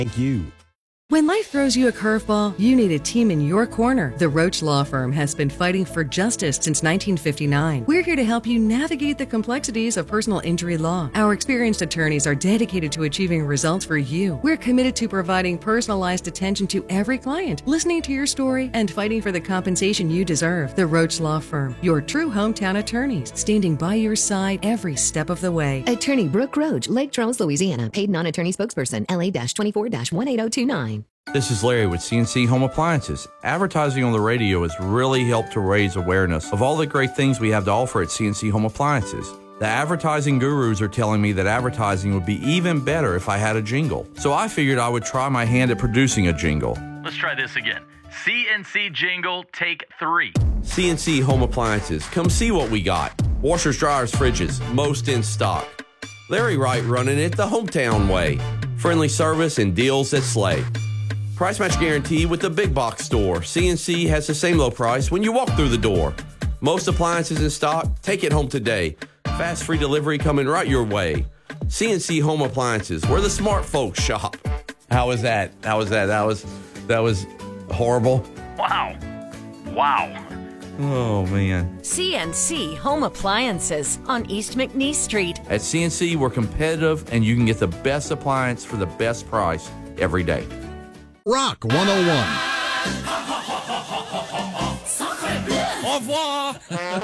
Thank you. When life throws you a curveball, you need a team in your corner. The Roach Law Firm has been fighting for justice since 1959. We're here to help you navigate the complexities of personal injury law. Our experienced attorneys are dedicated to achieving results for you. We're committed to providing personalized attention to every client, listening to your story, and fighting for the compensation you deserve. The Roach Law Firm, your true hometown attorneys, standing by your side every step of the way. Attorney Brooke Roach, Lake Charles, Louisiana. Paid non-attorney spokesperson, LA-24-18029. This is Larry with CNC Home Appliances. Advertising on the radio has really helped to raise awareness of all the great things we have to offer at CNC Home Appliances. The advertising gurus are telling me that advertising would be even better if I had a jingle. So I figured I would try my hand at producing a jingle. Let's try this again. CNC jingle, take 3. CNC Home Appliances. Come see what we got. Washers, dryers, fridges, most in stock. Larry Wright running it the hometown way. Friendly service and deals that slay. Price match guarantee with the big box store. CNC has the same low price when you walk through the door. Most appliances in stock. Take it home today. Fast free delivery coming right your way. CNC Home Appliances, where the smart folks shop. How was that? That was horrible. Wow. Oh, man. CNC Home Appliances on East McNeese Street. At CNC, we're competitive, and you can get the best appliance for the best price every day. Rock 101. Au revoir.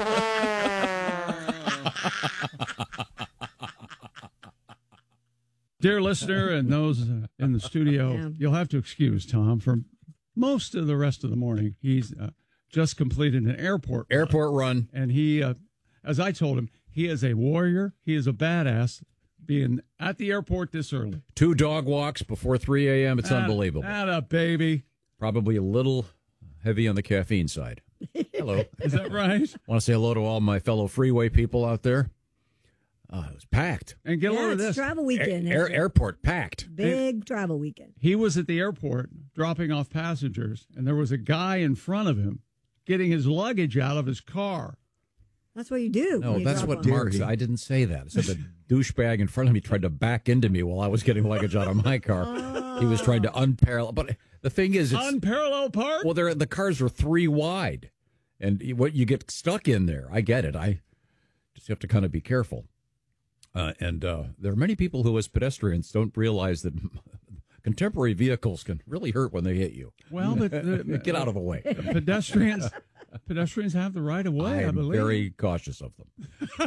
Dear listener and those in the studio, you'll have to excuse Tom for most of the rest of the morning. He's just completed an airport run. And he, as I told him, he is a warrior. He is a badass being at the airport this early. 2 dog walks before 3 a.m. It's unbelievable. Atta baby. Probably a little heavy on the caffeine side. Hello. Is that right? Want to say hello to all my fellow freeway people out there? It was packed. And get a load of this. Travel weekend. Airport packed. Big travel weekend. He was at the airport dropping off passengers, and there was a guy in front of him getting his luggage out of his car. That's what you do. No, that's what Mark said. I didn't say that. I said the douchebag in front of me tried to back into me while I was getting luggage out of my car. He was trying to unparallel. But the thing is, it's unparalleled park? Well, the cars are 3 wide. And what you get stuck in there, I get it. I just have to kind of be careful. And there are many people who, as pedestrians, don't realize that contemporary vehicles can really hurt when they hit you. Well, but get out of the way. Pedestrians have the right of way, I believe. I'm very cautious of them.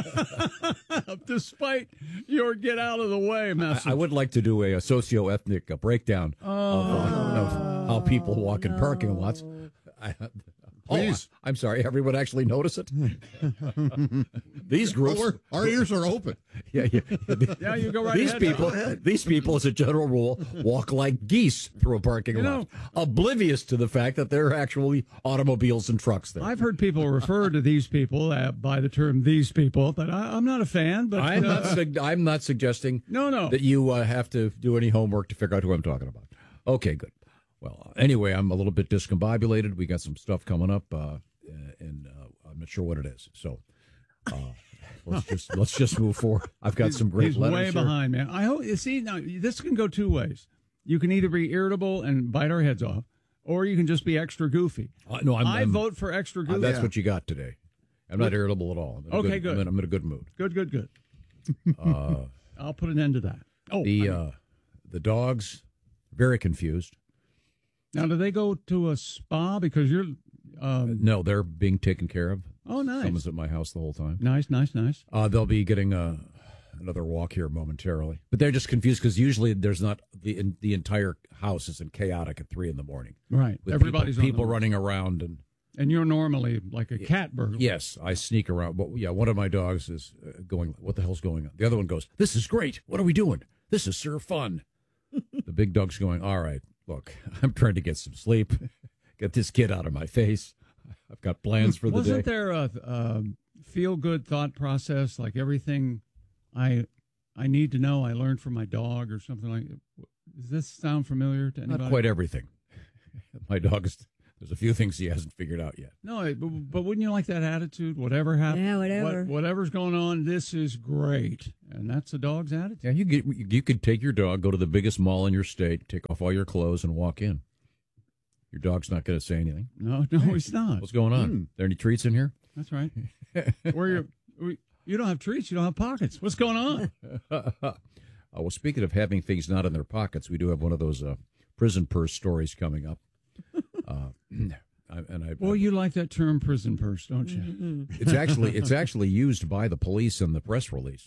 Despite your get out of the way message. I would like to do a socio-ethnic breakdown of how people walk in parking lots. Please. Oh, I'm sorry. Everyone actually notice it? These groups. Our ears are open. Yeah, you go right ahead. These people, as a general rule, walk like geese through a parking lot, oblivious to the fact that there are actually automobiles and trucks there. I've heard people refer to these people by the term "these people," but I'm not a fan. But I'm not suggesting no that you have to do any homework to figure out who I'm talking about. Okay, good. Well, anyway, I'm a little bit discombobulated. We got some stuff coming up, and I'm not sure what it is. So let's just move forward. I've got some great letters way behind, man. I hope you see now. This can go 2 ways. You can either be irritable and bite our heads off, or you can just be extra goofy. No, I vote for extra goofy. That's what you got today. I'm not irritable at all. Good. I'm in a good mood. Good. I'll put an end to that. The dogs very confused. Now, do they go to a spa because you're? No, they're being taken care of. Oh, nice. Someone's at my house the whole time. Nice. They'll be getting another walk here momentarily, but they're just confused because usually there's not the entire house isn't chaotic at 3 a.m. Right. With Everybody's people running around and you're normally like a cat burglar. Yes, I sneak around. But yeah, one of my dogs is going. What the hell's going on? The other one goes, "This is great. What are we doing? This is sure fun." The big dog's going, "All right. Look, I'm trying to get some sleep, get this kid out of my face. I've got plans for the day." Wasn't there a feel-good thought process, like everything I need to know I learned from my dog or something like that? Does this sound familiar to anybody? Not quite everything. My dog There's a few things he hasn't figured out yet. No, but wouldn't you like that attitude? Whatever happens, Yeah, whatever. Whatever's going on, this is great, and that's a dog's attitude. Yeah, you could take your dog, go to the biggest mall in your state, take off all your clothes, and walk in. Your dog's not going to say anything. No, he's not. What's going on? There any treats in here? That's right. You don't have treats. You don't have pockets. What's going on? Well, speaking of having things not in their pockets, we do have one of those prison purse stories coming up. Well, you like that term, prison purse, don't you? Mm-hmm. It's actually used by the police in the press release.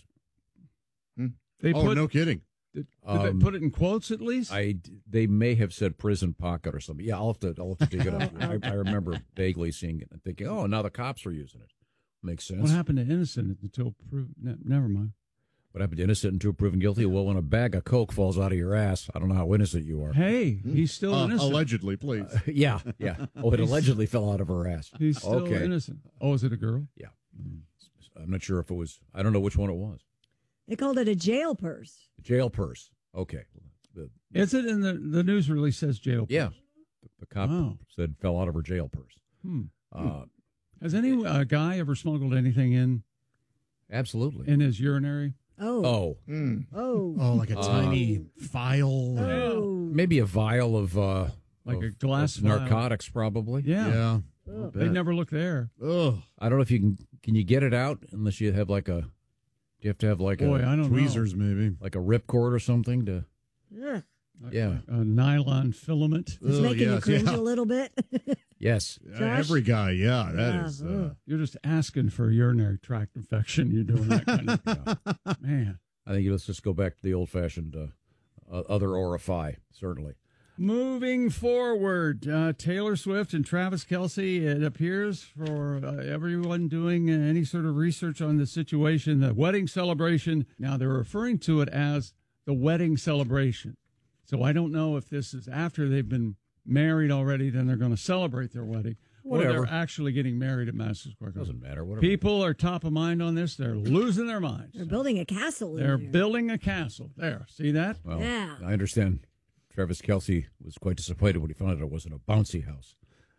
No kidding. Did they put it in quotes at least? They may have said prison pocket or something. Yeah, I'll have to dig it up. I remember vaguely seeing it and thinking, oh, now the cops are using it. Makes sense. What happened to innocent until proven? Never mind. What happened to innocent until proven guilty? Well, when a bag of Coke falls out of your ass, I don't know how innocent you are. Hey, he's still innocent. Allegedly, please. Yeah. Oh, it allegedly fell out of her ass. He's still innocent. Oh, is it a girl? Yeah. I'm not sure if it was. I don't know which one it was. They called it a jail purse. Jail purse. Okay. Is it in the news release says jail purse? Yeah. The cop said fell out of her jail purse. Has any guy ever smuggled anything in? Absolutely. In his urinary? Oh, like a tiny vial. Maybe a vial of like a glass of narcotics, probably. Yeah. They never look there. Ugh. I don't know if you can you get it out unless you have like a. Do you have to have like I don't tweezers, know. maybe like a ripcord or something to? Yeah, a nylon filament. It's making you cringe a little bit. Yes, every guy. Yeah, that is. You're just asking for a urinary tract infection. You're doing that kind of stuff. Man. I think let's just go back to the old-fashioned other orify. Certainly. Moving forward, Taylor Swift and Travis Kelce, it appears, for everyone doing any sort of research on the situation, the wedding celebration. Now, they're referring to it as the wedding celebration. So I don't know if this is after they've been married already, then they're going to celebrate their wedding. Whatever. Or they're actually getting married at Madison Square Garden. Doesn't matter. Whatever. People are top of mind on this. They're losing their minds. They're building a castle. They're building a castle. There. See that? Well, yeah. I understand. Travis Kelce was quite disappointed when he found out it wasn't a bouncy house.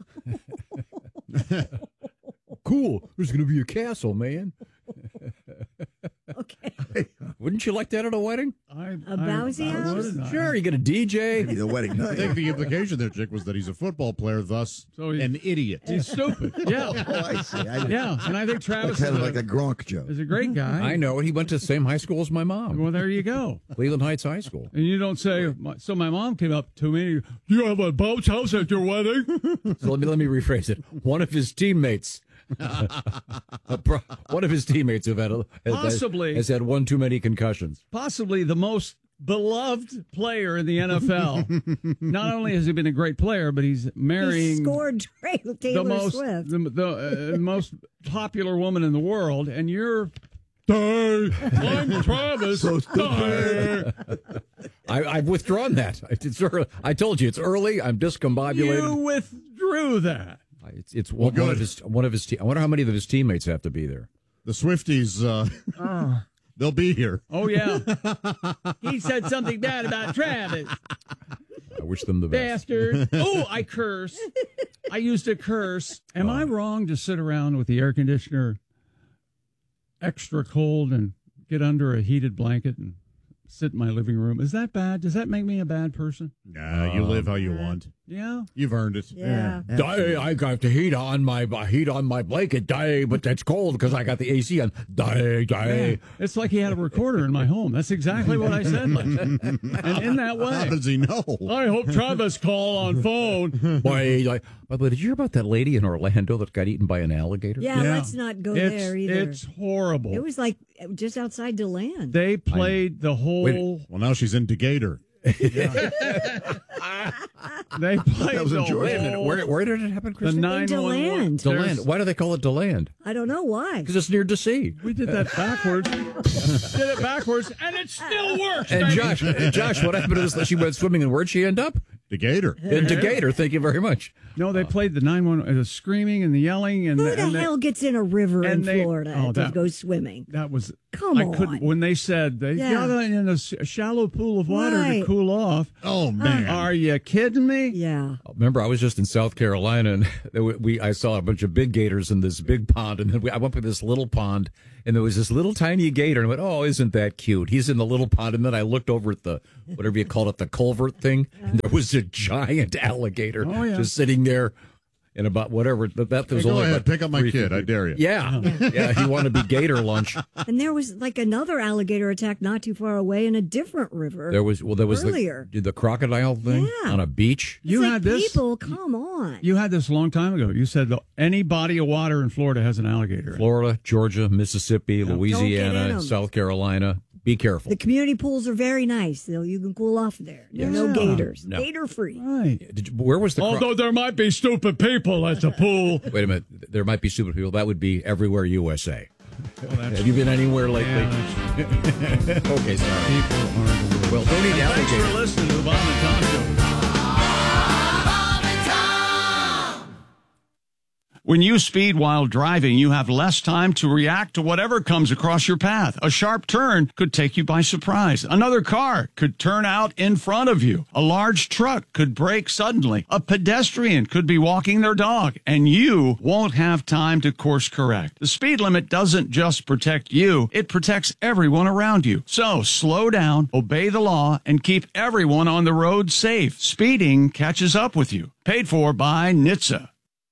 Cool. There's going to be a castle, man. Okay. Wouldn't you like that at a wedding? A bouncy house? Sure, you get a DJ. The wedding night. I think the implication there, Chick, was that he's a football player, thus an idiot. He's stupid. Yeah. I see. Yeah, and I think Travis kind of like a Gronk joke. is a great guy. I know. He went to the same high school as my mom. Well, there you go. Cleveland Heights High School. And you don't say, so my mom came up to me, do you have a bounce house at your wedding? So let me rephrase it. One of his teammates. One of his teammates has had one too many concussions. Possibly the most beloved player in the NFL. Not only has he been a great player, but he's marrying he scored Taylor Swift. The most popular woman in the world, and you're I'm Travis. I've withdrawn that. It's early. I told you it's early. I'm discombobulated. You withdrew that. It's one of his. I wonder how many of his teammates have to be there. The Swifties, they'll be here. Oh yeah. He said something bad about Travis. I wish them the best. Bastard. Oh, I curse. I used a curse. Am I wrong to sit around with the air conditioner extra cold and get under a heated blanket and sit in my living room? Is that bad? Does that make me a bad person? Nah, you live how you want. Yeah, you've earned it. Yeah. I got the heat on my blanket, but that's cold because I got the AC on. Yeah. It's like he had a recorder in my home. That's exactly what I said. And in that way, how does he know? I hope Travis call on phone. By the way, did you hear about that lady in Orlando that got eaten by an alligator? Yeah, let's not go there either. It's horrible. It was like just outside DeLand. They played the whole. Well, now she's in Decatur. They played That was the enjoyable. Wait a minute. Where did it happen, The Chris? 911. DeLand. Why do they call it DeLand? I don't know why. Because it's near DC. We did that backwards. Did it backwards, and it still works. And baby. Josh, what happened to this? She went swimming, and where'd she end up? Decatur. In Decatur, thank you very much. No, they played the 911, the screaming and the yelling. And Who the hell gets in a river in Florida to go swimming? That was... Come on. Couldn't, when they said they got in a shallow pool of water to cool off. Oh, man. Are you kidding me? Yeah. Remember, I was just in South Carolina, and I saw a bunch of big gators in this big pond, and then I went to this little pond, and there was this little tiny gator, and I went, oh, isn't that cute? He's in the little pond, and then I looked over at the, whatever you call it, the culvert thing, and there was a giant alligator just sitting there. And about whatever that was go only ahead, pick up my kid. I dare you. Yeah, he wanted to be gator lunch. And there was like another alligator attack not too far away in a different river. There was earlier. the crocodile thing on a beach. You had this people. Come on. You had this a long time ago. You said any body of water in Florida has an alligator. Florida, Georgia, Mississippi, Louisiana, South Carolina. Be careful. The community pools are very nice. You can cool off there. There are no gators. No. Gator free. Right. Where was the... Although there might be stupid people at the pool. Wait a minute. There might be stupid people. That would be everywhere USA. Have you been anywhere lately? Okay, sorry. People aren't. Well, don't eat alligators. Thanks for listening to the Bob and Tom Show. When you speed while driving, you have less time to react to whatever comes across your path. A sharp turn could take you by surprise. Another car could turn out in front of you. A large truck could brake suddenly. A pedestrian could be walking their dog, and you won't have time to course correct. The speed limit doesn't just protect you, it protects everyone around you. So slow down, obey the law, and keep everyone on the road safe. Speeding catches up with you. Paid for by NHTSA.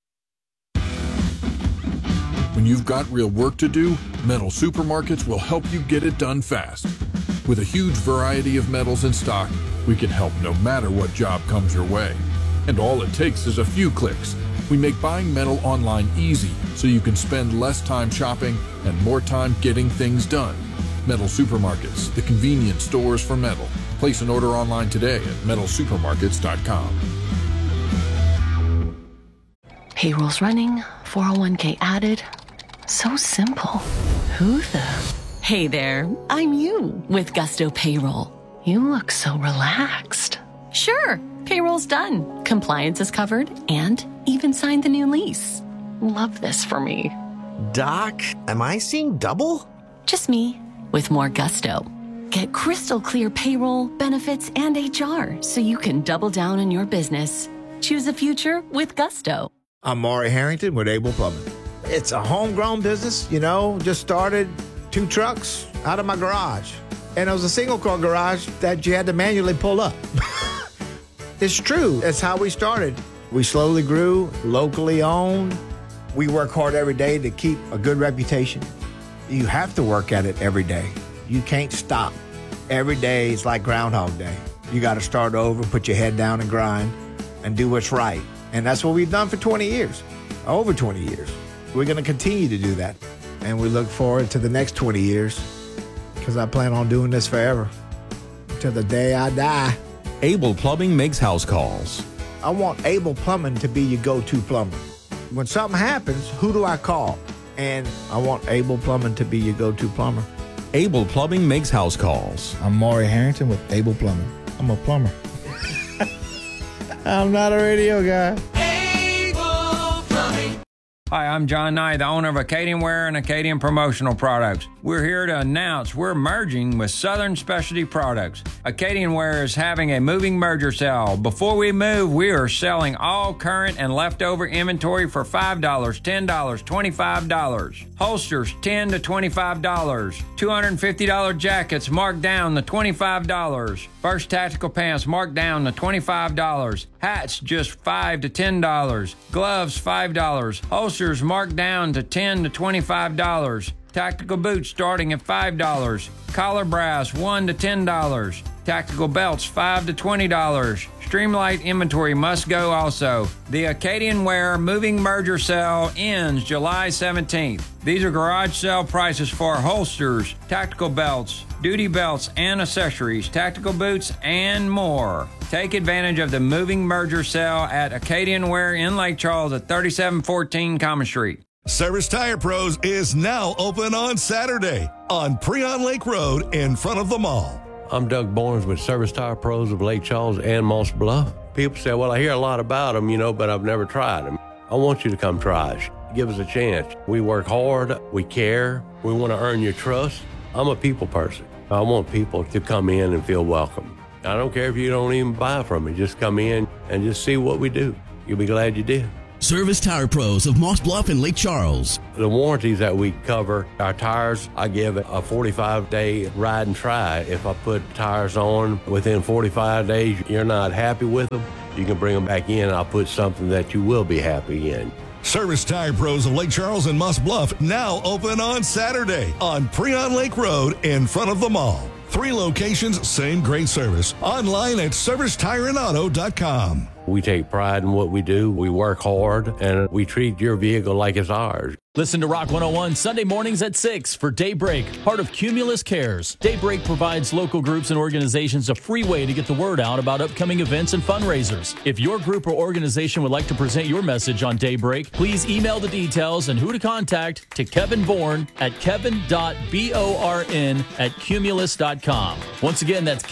When you've got real work to do, Metal Supermarkets will help you get it done fast. With a huge variety of metals in stock, we can help no matter what job comes your way. And all it takes is a few clicks. We make buying metal online easy so you can spend less time shopping and more time getting things done. Metal Supermarkets, the convenient stores for metal. Place an order online today at metalsupermarkets.com. Payroll's running, 401k added. So simple. Who the? Hey there, I'm you with Gusto Payroll. You look so relaxed. Sure, payroll's done. Compliance is covered and even signed the new lease. Love this for me. Doc, am I seeing double? Just me with more gusto. Get crystal clear payroll, benefits, and HR so you can double down on your business. Choose a future with Gusto. I'm Maury Harrington with Able Plumbing. It's a homegrown business, just started 2 trucks out of my garage. And it was a single-car garage that you had to manually pull up. It's true. That's how we started. We slowly grew, locally owned. We work hard every day to keep a good reputation. You have to work at it every day. You can't stop. Every day is like Groundhog Day. You got to start over, put your head down and grind, and do what's right. And that's what we've done for 20 years, over 20 years. We're going to continue to do that. And we look forward to the next 20 years because I plan on doing this forever, till the day I die. Able Plumbing makes house calls. I want Able Plumbing to be your go-to plumber. When something happens, who do I call? And I want Able Plumbing to be your go-to plumber. Able Plumbing makes house calls. I'm Maury Harrington with Able Plumbing. I'm a plumber. I'm not a radio guy. Hi, I'm John Knight, the owner of Acadian Wear and Acadian Promotional Products. We're here to announce we're merging with Southern Specialty Products. Acadian Wear is having a moving merger sale. Before we move, we are selling all current and leftover inventory for $5, $10, $25. Holsters, $10 to $25. $250 jackets marked down to $25. First tactical pants marked down to $25. Hats, just $5 to $10. Gloves, $5. Holsters marked down to $10 to $25. Tactical boots starting at $5. Collar brass, $1 to $10. Tactical belts, $5 to $20. Streamlight inventory must go also. The Acadian Wear Moving Merger Sale ends July 17th. These are garage sale prices for holsters, tactical belts, duty belts and accessories, tactical boots, and more. Take advantage of the Moving Merger Sale at Acadian Wear in Lake Charles at 3714 Common Street. Service Tire Pros is now open on Saturday on Preon Lake Road in front of the mall. I'm Doug Barnes with Service Tire Pros of Lake Charles and Moss Bluff. People say, well, I hear a lot about them, but I've never tried them. I want you to come try us. Give us a chance. We work hard. We care. We want to earn your trust. I'm a people person. I want people to come in and feel welcome. I don't care if you don't even buy from me. Just come in and just see what we do. You'll be glad you did. Service Tire Pros of Moss Bluff and Lake Charles. The warranties that we cover, our tires, I give a 45-day ride and try. If I put tires on within 45 days, you're not happy with them, you can bring them back in and I'll put something that you will be happy in. Service Tire Pros of Lake Charles and Moss Bluff now open on Saturday on Preon Lake Road in front of the mall. 3 locations, same great service. Online at servicetireandauto.com. We take pride in what we do. We work hard, and we treat your vehicle like it's ours. Listen to Rock 101 Sunday mornings at 6 for Daybreak, part of Cumulus Cares. Daybreak provides local groups and organizations a free way to get the word out about upcoming events and fundraisers. If your group or organization would like to present your message on Daybreak, please email the details and who to contact to Kevin Bourne at kevin.born@cumulus.com. Once again, that's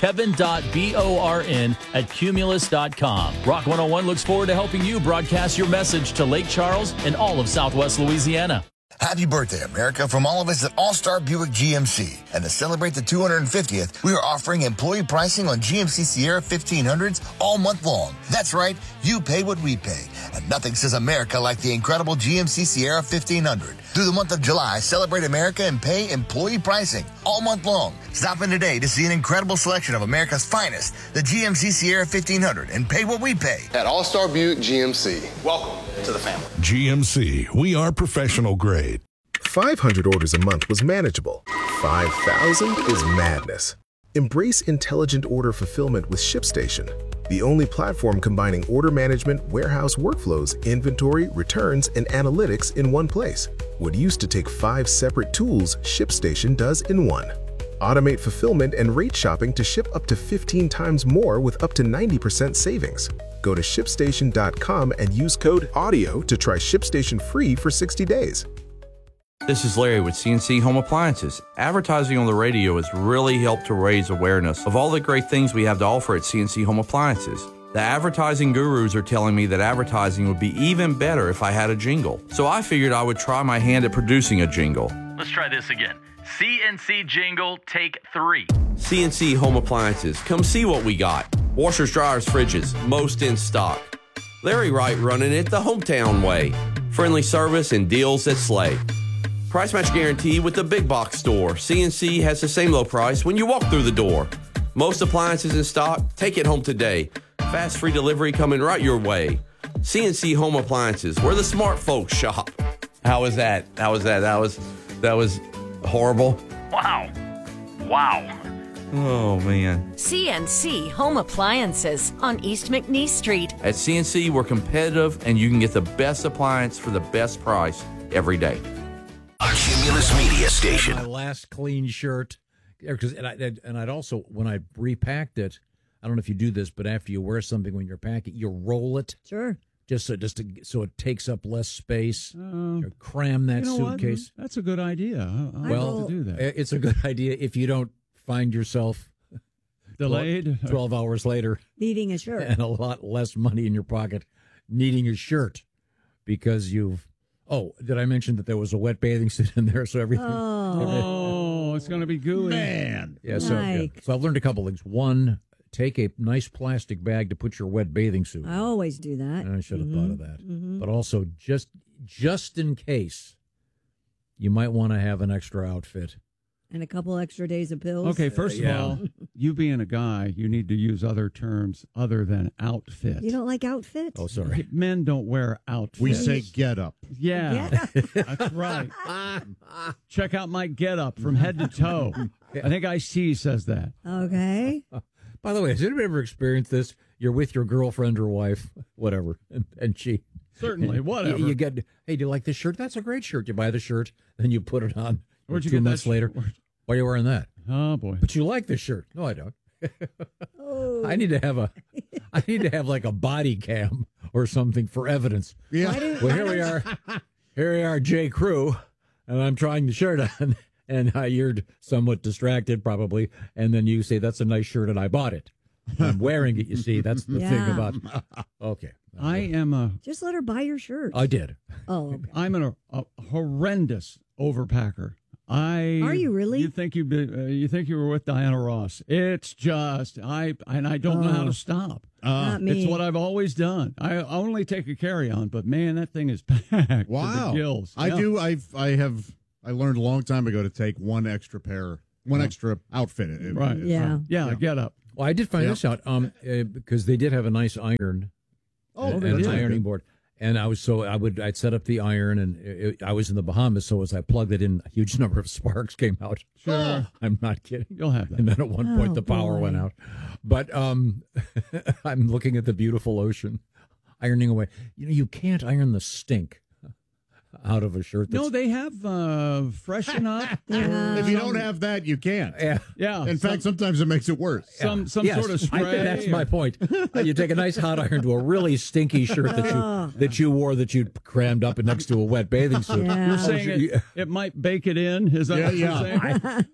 kevin.born@cumulus.com. Rock 101 looks forward to helping you broadcast your message to Lake Charles and all of Southwest Louisiana. Happy birthday, America, from all of us at All-Star Buick GMC. And to celebrate the 250th, we are offering employee pricing on GMC Sierra 1500s all month long. That's right, you pay what we pay. And nothing says America like the incredible GMC Sierra 1500. Through the month of July, celebrate America and pay employee pricing all month long. Stop in today to see an incredible selection of America's finest, the GMC Sierra 1500, and pay what we pay. At All-Star Buick GMC. Welcome to the family. GMC, we are professional grade. 500 orders a month was manageable. 5,000 is madness. Embrace intelligent order fulfillment with ShipStation, the only platform combining order management, warehouse workflows, inventory, returns, and analytics in one place. What used to take 5 separate tools, ShipStation does in one. Automate fulfillment and rate shopping to ship up to 15 times more with up to 90% savings. Go to ShipStation.com and use code AUDIO to try ShipStation free for 60 days. This is Larry with CNC Home Appliances. Advertising on the radio has really helped to raise awareness of all the great things we have to offer at CNC Home Appliances. The advertising gurus are telling me that advertising would be even better if I had a jingle. So I figured I would try my hand at producing a jingle. Let's try this again. CNC jingle, take 3. CNC Home Appliances. Come see what we got. Washers, dryers, fridges, most in stock. Larry Wright running it the hometown way. Friendly service and deals that slay. Price match guarantee with the big box store. CNC has the same low price when you walk through the door. Most appliances in stock. Take it home today. Fast free delivery coming right your way. CNC Home Appliances, where the smart folks shop. How was that? That was horrible. Wow. Oh, man. CNC Home Appliances on East McNeese Street. At CNC, we're competitive, and you can get the best appliance for the best price every day. A Cumulus Media Station. My last clean shirt, and I'd also, when I repacked it, I don't know if you do this, but after you wear something when you're packing, you roll it. Sure. So it takes up less space. Cram that suitcase. What? That's a good idea. I'll have to do that. It's a good idea if you don't find yourself delayed 12 hours later, needing a shirt, and a lot less money in your pocket, needing a shirt because you've. Oh, did I mention that there was a wet bathing suit in there? So everything. Oh, it's going to be gooey, man. Yeah. So I've learned a couple things. One, take a nice plastic bag to put your wet bathing suit. I always do that. I should have thought of that. Mm-hmm. But also, just in case, you might want to have an extra outfit. And a couple extra days of pills. Okay, first of all, you being a guy, you need to use other terms other than outfit. You don't like outfit? Oh, sorry. Men don't wear outfits. We say get up. Yeah, that's right. Check out my get up from head to toe. I think IC says that. Okay. By the way, has anybody ever experienced this? You're with your girlfriend or wife, whatever, and she... Certainly, whatever. You get, hey, do you like this shirt? That's a great shirt. You buy the shirt, then you put it on. Where'd you 2 get months later? Why are you wearing that? Oh, boy. But you like this shirt. No, I don't. Oh. I need to have like a body cam or something for evidence. Yeah. Well, here we are. Here we are, J. Crew, and I'm trying the shirt on, and you're somewhat distracted probably, and then you say, that's a nice shirt, and I bought it. I'm wearing it, you see. That's the thing Yeah. about. Okay. I am Just let her buy your shirt. I did. Oh, okay. I'm a horrendous overpacker. Are you really? You think you think you were with Diana Ross? It's just I don't know how to stop. Not me. It's what I've always done. I only take a carry-on, but man, that thing is packed to the gills. I Yeah. do. I learned a long time ago to take one extra outfit. Right. Yeah. Get up. Well, I did find this out because they did have a nice iron. An ironing board. And I'd set up the iron, and I was in the Bahamas, so as I plugged it in, a huge number of sparks came out. Sure. I'm not kidding. You'll have that. And then at one point, the power went out. But I'm looking at the beautiful ocean, ironing away. You can't iron the stink out of a shirt. No, they have freshen up. If you don't have that, you can't. Yeah. In fact, sometimes it makes it worse. Some Yes, sort of spray. I think that's my point. You take a nice hot iron to a really stinky shirt that you wore that you crammed up next to a wet bathing suit. You're saying it might bake it in? Is that what you're saying?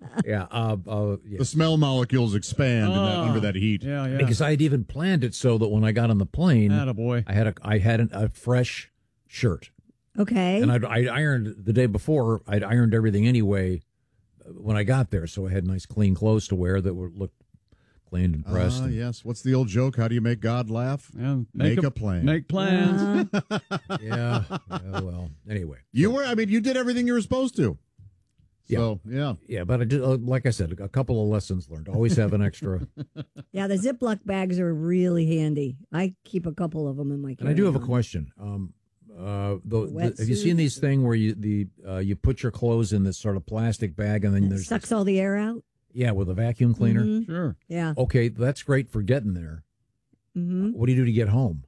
The smell molecules expand under that heat. Yeah. Because I had even planned it so that when I got on the plane, Attaboy. I had a fresh shirt. Okay. And I ironed the day before. I'd ironed everything anyway when I got there, so I had nice, clean clothes to wear that looked cleaned and pressed. Yes. What's the old joke? How do you make God laugh? Yeah, make a plan. Make plans. Yeah. Well, anyway. You did everything you were supposed to. So, yeah. Yeah, but I did, like I said, a couple of lessons learned. Always have an extra. Yeah, the Ziploc bags are really handy. I keep a couple of them in my carry-on. And I do have a question. Have you seen these thing where you put your clothes in this sort of plastic bag and then there's sucks all the air out? Yeah, with a vacuum cleaner. Mhm. Sure. Yeah. Okay, that's great for getting there. Mm-hmm. What do you do to get home?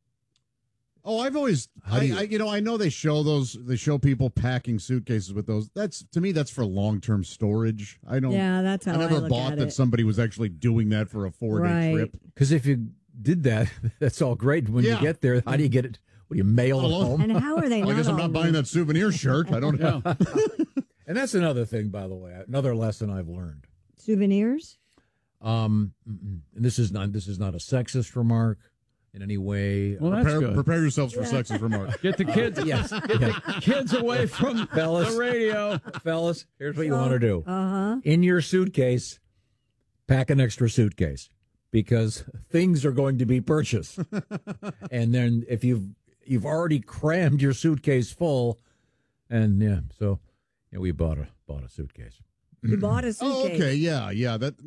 Oh, I've always, I know they show people packing suitcases with those. To me, that's for long-term storage. Yeah, that's how I never look bought at that it. somebody was actually doing that for a 4-day trip. Because if you did that, that's all great. When you get there, how do you get it? What do you mail it home? And how are they I guess I'm not buying that souvenir shirt. I don't know. And that's another thing, by the way, another lesson I've learned. Souvenirs? And this is not a sexist remark in any way. Well, that's good. Prepare yourselves for sexist remarks. Get the kids. Yes. Get the kids away from Fellas. the radio. Fellas, here's what you want to do. Uh-huh. In your suitcase, pack an extra suitcase because things are going to be purchased. And then if you've already crammed your suitcase full, and we bought a suitcase. You bought a suitcase. Oh, okay, yeah. That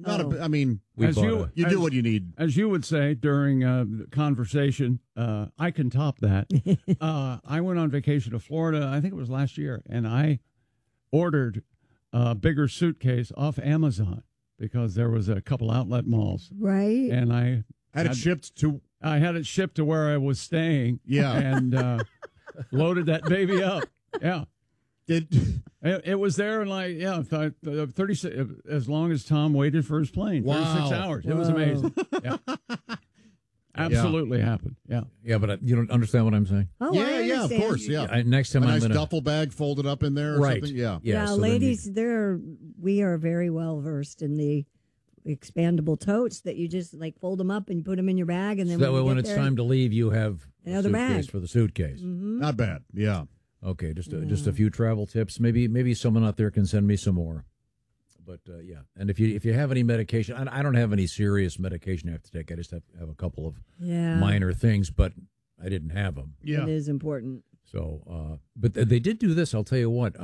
you do what you need. As you would say during the conversation, I can top that. I went on vacation to Florida. I think it was last year, and I ordered a bigger suitcase off Amazon because there was a couple outlet malls, right? And I had it shipped to. I had it shipped to where I was staying. Yeah, and loaded that baby up. Yeah. It was there in 36, as long as Tom waited for his plane. 36 hours. It was amazing. Yeah. Absolutely happened. Yeah. Yeah, but you don't understand what I'm saying. Oh, yeah, of course. Yeah. Next time a I'm nice gonna duffel bag folded up in there. Or Right. Something. Yeah. Yeah, so ladies, we are very well versed in the expandable totes that you just fold them up and you put them in your bag, and then that way when it's time to leave, you have another a suitcase bag for the suitcase. Mm-hmm. Not bad. Yeah. Okay, just a few travel tips. Maybe someone out there can send me some more. But yeah, and if you have any medication, I don't have any serious medication I have to take. I just have a couple of minor things, but I didn't have them. Yeah, it is important. So, but they did do this. I'll tell you what.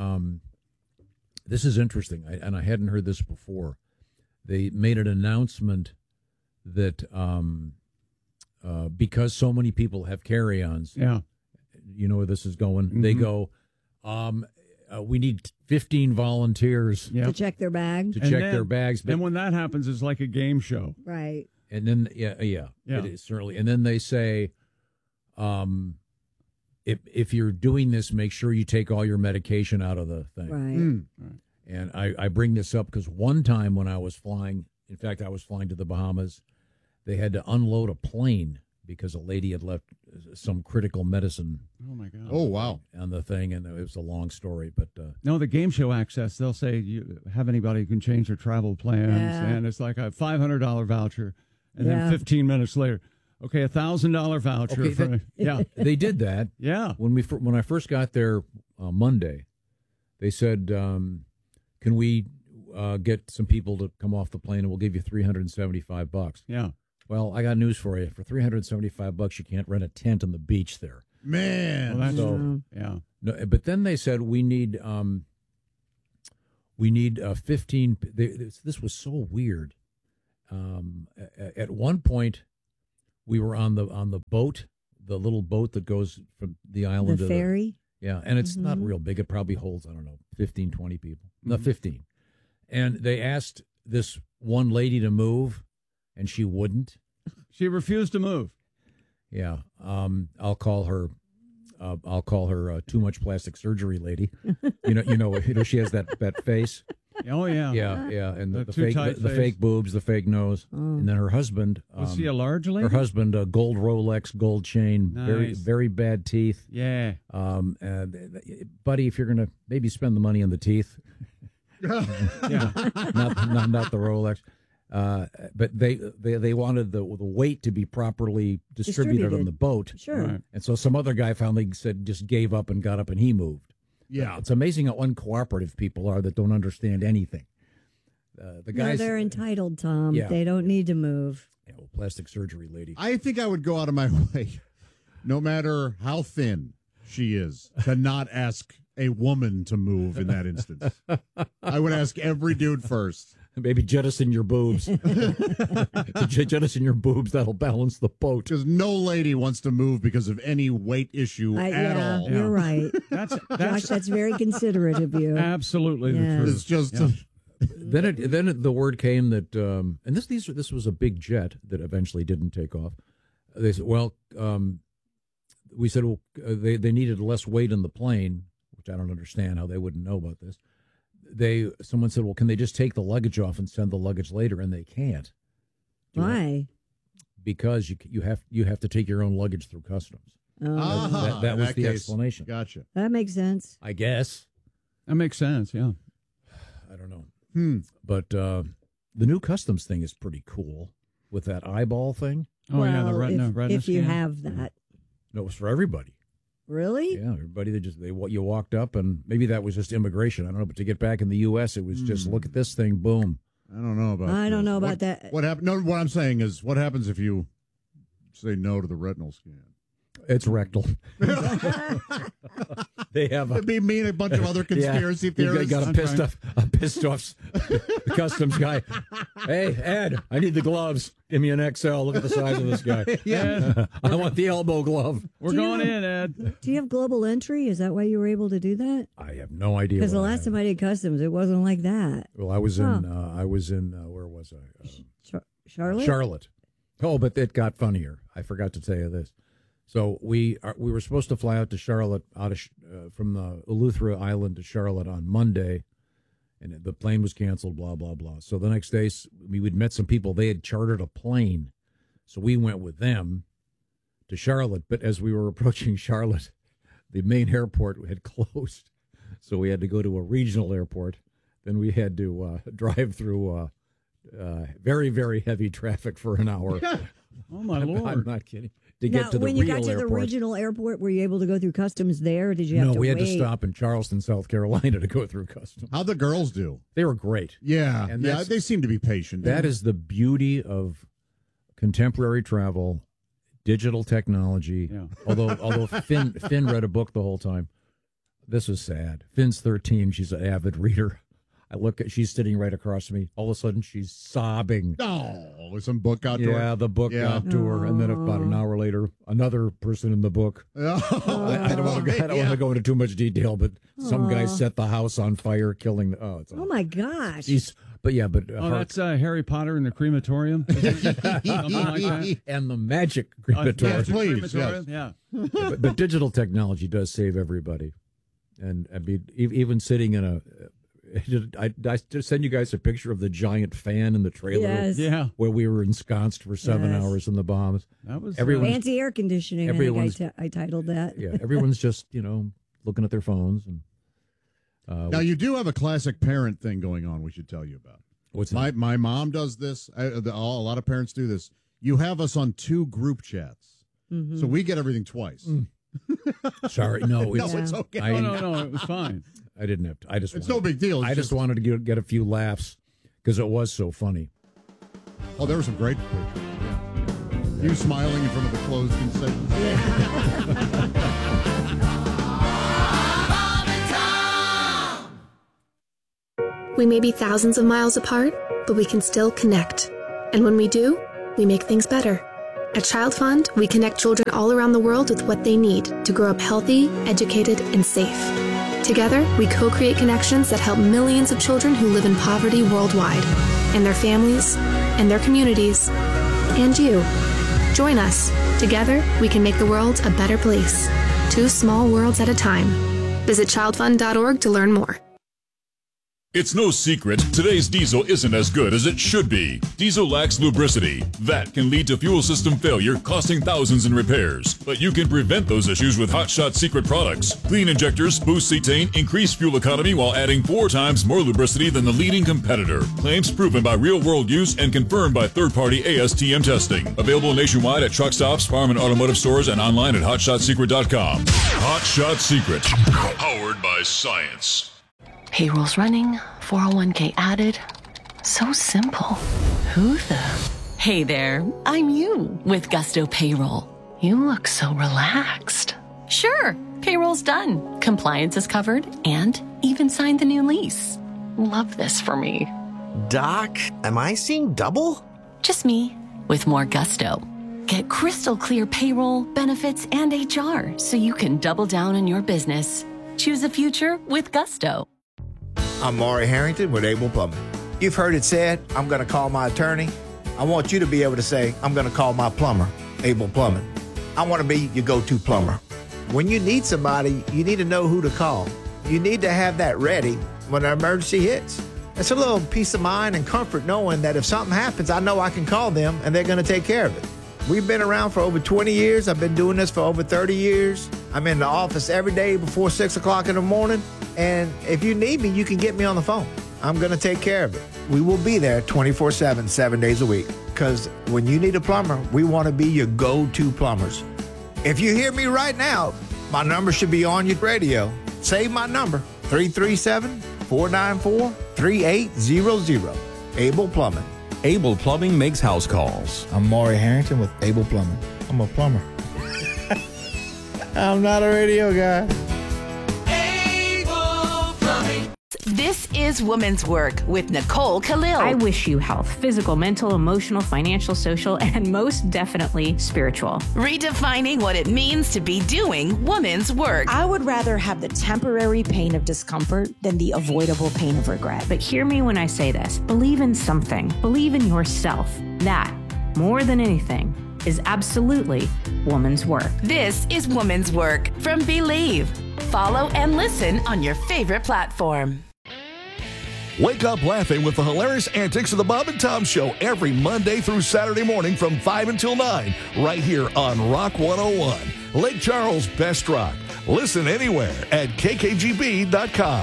This is interesting, and I hadn't heard this before. They made an announcement that because so many people have carry-ons, you know where this is going. Mm-hmm. They go, we need 15 volunteers to check their bag. Their bags. And when that happens, it's like a game show. Right. And then, it is certainly. And then they say, if you're doing this, make sure you take all your medication out of the thing. Right. And I bring this up because one time when I was flying, in fact, I was flying to the Bahamas, they had to unload a plane because a lady had left some critical medicine. Oh, my God. Oh, wow. On the thing, and it was a long story. But no, the game show access, they'll say, you have anybody who can change their travel plans, and it's like a $500 voucher. And then 15 minutes later, okay, $1,000 voucher. Okay, they did that. Yeah. When I first got there Monday, they said, "Can we get some people to come off the plane, and we'll give you $375." Yeah. Well, I got news for you. For $375, you can't rent a tent on the beach there. Man. Well, that's true. Yeah. No, but then they said we need 15. This was so weird. At one point, we were on the boat, the little boat that goes from the island the to ferry. And it's not real big. It probably holds, I don't know, 15, 20 people. Not 15. And they asked this one lady to move, and she wouldn't. She refused to move. Yeah. I'll call her too much plastic surgery lady. You know, she has that face. Oh yeah. Yeah. And the too fake, tight the fake boobs, the fake nose, and then her husband. Was she a large lady? Her husband, a gold Rolex, gold chain, very Nice. very bad teeth. Yeah. Buddy, if you're gonna maybe spend the money on the teeth, Yeah. not the Rolex. But they wanted the weight to be properly distributed on the boat. Sure. Right. And so some other guy finally just gave up and got up and he moved. Yeah. It's amazing how uncooperative people are that don't understand anything. The guys, No, they're entitled, Tom. Yeah. They don't need to move. Plastic surgery lady. I think I would go out of my way, no matter how thin she is, to not ask a woman to move in that instance. I would ask every dude first. Maybe jettison your boobs. Jettison your boobs. That'll balance the boat. Because no lady wants to move because of any weight issue at all. You're right. Josh, that's very considerate of you. Absolutely the Yes. truth. It's just Then the word came that, and this was a big jet that eventually didn't take off. They said, well, we said, well, they needed less weight in the plane, which I don't understand how they wouldn't know about this. Someone said, well, can they just take the luggage off and send the luggage later? And they can't. Why? Because you have to take your own luggage through customs. Oh. That in was that the case, explanation. Gotcha. That makes sense. I guess. That makes sense, yeah. I don't know. But the new customs thing is pretty cool with that eyeball thing. Oh, yeah, the Well, retina if you scan. have that. No, it was for everybody. Really? Yeah, everybody you walked up, and maybe that was just immigration. I don't know, but to get back in the U.S., it was just look at this thing, boom. I don't know about. I don't this. know about that. What happened? No, what I'm saying is, what happens if you say no to the retinal scan? It's rectal. They have It'd be me and a bunch of other conspiracy theorists. You got a pissed off customs guy. Hey, Ed, I need the gloves. Give me an XL. Look at the size of this guy. Yeah. I want the elbow glove. We're going in, Ed. Do you have global entry? Is that why you were able to do that? I have no idea. Because the what I last have. time I did customs, it wasn't like that. Well, I was in. Where was I? Charlotte? Charlotte. Oh, but it got funnier. I forgot to tell you this. So we were supposed to fly out to Charlotte from the Eleuthera Island to Charlotte on Monday, and the plane was canceled. Blah blah blah. So the next day we'd met some people. They had chartered a plane, so we went with them to Charlotte. But as we were approaching Charlotte, the main airport had closed, so we had to go to a regional airport. Then we had to drive through very very heavy traffic for an hour. Oh my Lord! I'm not kidding. To Now, get to the when you real got to airport. the regional airport, were you able to go through customs there? Or did you have No, to we had wait? to stop in Charleston, South Carolina to go through customs. How'd the girls do? They were great. Yeah, And yeah, that's- they seem to be patient. That is the beauty of contemporary travel, digital technology. Yeah. Although Finn read a book the whole time. This is sad. Finn's 13. She's an avid reader. She's sitting right across from me. All of a sudden, she's sobbing. Oh, some book out to Yeah, her. the book got to her, and then about an hour later, another person in the book. I don't want to go into too much detail, but some guy set the house on fire, killing. It's Oh my gosh! That's Harry Potter in the crematorium. Something like that. And the magic crematorium. Please, Crematorium, yes. yeah. but digital technology does save everybody, and I mean, even sitting in a. I just send you guys a picture of the giant fan in the trailer. Yes. Yeah. Where we were ensconced for 7 Yes. hours in the bombs. That was Everyone's- Anti-air conditioning, everyone's- I titled that. Yeah, everyone's just looking at their phones and. Now you do have a classic parent thing going on. We should tell you about. What's my mom does this. A lot of parents do this. you have us on 2 group chats. So we get everything twice. Sorry, no, it's okay. No, it was fine. I didn't have to. It's no big deal. I just wanted to get a few laughs because it was so funny. Oh, there were some great pictures. Yeah. You smiling in front of the closed concession stand. We may be thousands of miles apart, but we can still connect. And when we do, we make things better. At Child Fund, we connect children all around the world with what they need to grow up healthy, educated, and safe. Together, we co-create connections that help millions of children who live in poverty worldwide, and their families, and their communities, and you. Join us. Together, we can make the world a better place. 2 small worlds at a time. Visit childfund.org to learn more. It's no secret, today's diesel isn't as good as it should be. Diesel lacks lubricity. That can lead to fuel system failure, costing thousands in repairs. But you can prevent those issues with Hot Shot Secret products. Clean injectors, boost cetane, increase fuel economy while adding 4 times more lubricity than the leading competitor. Claims proven by real-world use and confirmed by third-party ASTM testing. Available nationwide at truck stops, farm and automotive stores, and online at hotshotsecret.com. Hot Shot Secret. Powered by science. Payroll's running, 401k added. So simple. Who the? Hey there, I'm you with Gusto Payroll. You look so relaxed. Sure, payroll's done. Compliance is covered and even signed the new lease. Love this for me. Doc, am I seeing double? Just me with more gusto. Get crystal clear payroll, benefits, and HR so you can double down on your business. Choose a future with Gusto. I'm Maury Harrington with Able Plumbing. You've heard it said, I'm going to call my attorney. I want you to be able to say, I'm going to call my plumber, Able Plumbing. I want to be your go-to plumber. When you need somebody, you need to know who to call. You need to have that ready when an emergency hits. It's a little peace of mind and comfort knowing that if something happens, I know I can call them and they're going to take care of it. We've been around for over 20 years. I've been doing this for over 30 years. I'm in the office every day before 6 o'clock in the morning. And if you need me, you can get me on the phone. I'm going to take care of it. We will be there 24/7, 7 days a week. Because when you need a plumber, we want to be your go-to plumbers. If you hear me right now, my number should be on your radio. Save my number, 337-494-3800. Able Plumbing. Able Plumbing makes house calls. I'm Maury Harrington with Able Plumbing. I'm a plumber. I'm not a radio guy. This is Women's Work with Nicole Khalil. I wish you health, physical, mental, emotional, financial, social, and most definitely spiritual. Redefining what it means to be doing women's work. I would rather have the temporary pain of discomfort than the avoidable pain of regret. But hear me when I say this. Believe in something. Believe in yourself. That, more than anything, is absolutely woman's work. This is Women's Work from Believe. Follow and listen on your favorite platform. Wake up laughing with the hilarious antics of the Bob and Tom Show every Monday through Saturday morning from 5 until 9, right here on Rock 101, Lake Charles' best rock. Listen anywhere at kkgb.com.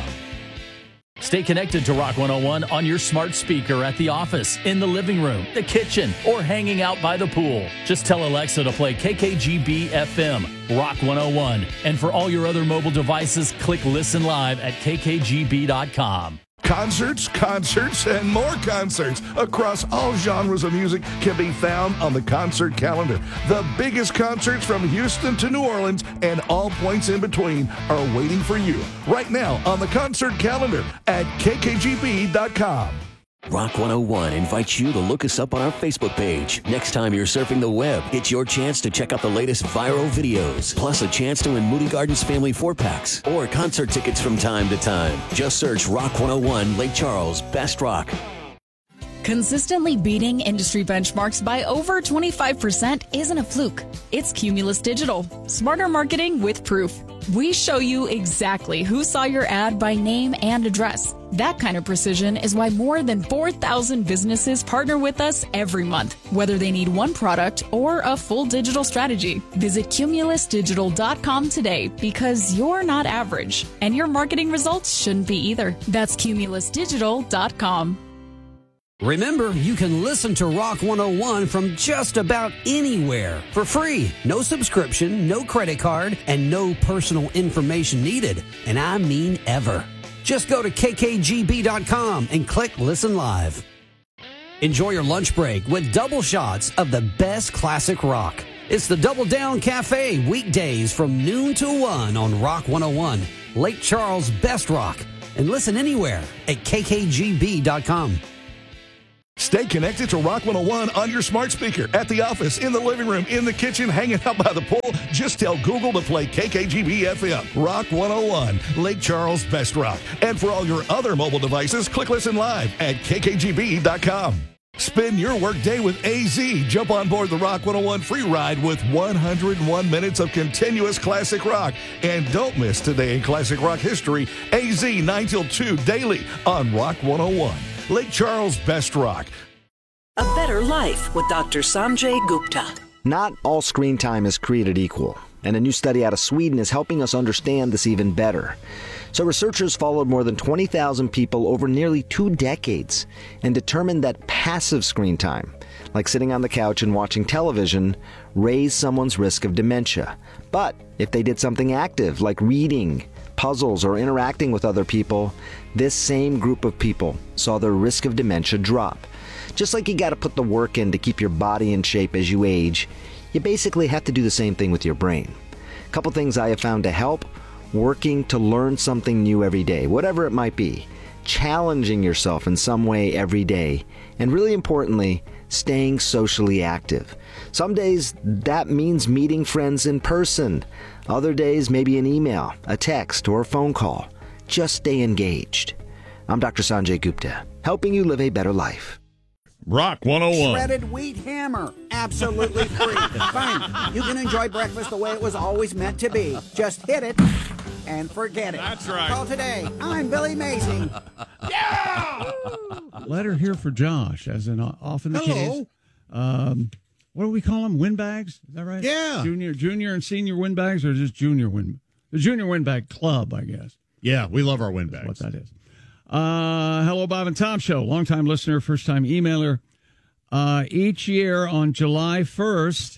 Stay connected to Rock 101 on your smart speaker at the office, in the living room, the kitchen, or hanging out by the pool. Just tell Alexa to play KKGB FM, Rock 101. And for all your other mobile devices, click Listen Live at kkgb.com. Concerts, and more concerts across all genres of music can be found on the concert calendar. The biggest concerts from Houston to New Orleans and all points in between are waiting for you right now on the concert calendar at kkgb.com. Rock 101 invites you to look us up on our Facebook page. Next time you're surfing the web, it's your chance to check out the latest viral videos, plus a chance to win Moody Gardens family 4-packs or concert tickets from time to time. Just search Rock 101 Lake Charles Best Rock. Consistently beating industry benchmarks by over 25% isn't a fluke. It's Cumulus Digital. Smarter marketing with proof. We show you exactly who saw your ad by name and address. That kind of precision is why more than 4,000 businesses partner with us every month, whether they need one product or a full digital strategy. Visit cumulusdigital.com today because you're not average, and your marketing results shouldn't be either. That's cumulusdigital.com. Remember, you can listen to Rock 101 from just about anywhere for free. No subscription, no credit card, and no personal information needed. And I mean ever. Just go to kkgb.com and click Listen Live. Enjoy your lunch break with double shots of the best classic rock. It's the Double Down Cafe, weekdays from noon to 1 on Rock 101, Lake Charles' best rock. And listen anywhere at kkgb.com. Stay connected to Rock 101 on your smart speaker, at the office, in the living room, in the kitchen, hanging out by the pool. Just tell Google to play KKGB FM. Rock 101, Lake Charles' best rock. And for all your other mobile devices, click Listen Live at kkgb.com. Spend your workday with AZ. Jump on board the Rock 101 free ride with 101 minutes of continuous classic rock. And don't miss Today in Classic Rock History, AZ 9 till 2 daily on Rock 101. Lake Charles' best rock. A Better Life with Dr. Sanjay Gupta. Not all screen time is created equal, and a new study out of Sweden is helping us understand this even better. So researchers followed more than 20,000 people over nearly 2 decades and determined that passive screen time, like sitting on the couch and watching television, raised someone's risk of dementia. But if they did something active, like reading, puzzles, or interacting with other people, this same group of people saw their risk of dementia drop. Just like you got to put the work in to keep your body in shape as you age, you basically have to do the same thing with your brain. A couple things I have found to help: working to learn something new every day, whatever it might be, challenging yourself in some way every day, and really importantly, staying socially active. Some days that means meeting friends in person. Other days, maybe an email, a text, or a phone call. Just stay engaged. I'm Dr. Sanjay Gupta, helping you live a better life. Rock 101. Shredded wheat hammer. Absolutely free. Fine. You can enjoy breakfast the way it was always meant to be. Just hit it and forget it. That's right. Call today. I'm Billy Macy. Yeah! Letter here for Josh, as in often the case. What do we call them? Windbags? Is that right? Yeah. Junior and senior windbags, or just junior wind? The Junior Windbag Club, I guess. Yeah, we love our windbags. What that is. Hello, Bob and Tom Show. Longtime listener, first-time emailer. Each year on July 1st,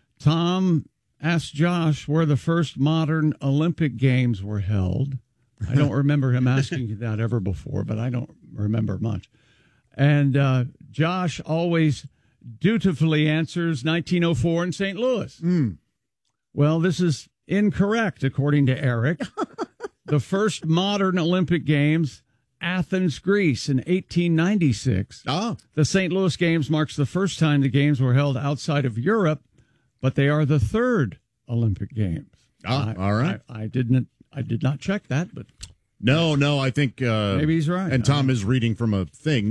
Tom asks Josh where the first modern Olympic Games were held. I don't remember him asking you that ever before, but I don't remember much. And Josh always dutifully answers 1904 in St. Louis. Well, this is incorrect, according to Eric. The first modern Olympic Games, Athens, Greece, in 1896. The St. Louis Games marks the first time the Games were held outside of Europe, but they are the third Olympic Games. All right. I did not check that, but no, I think maybe he's right. And Tom is reading from a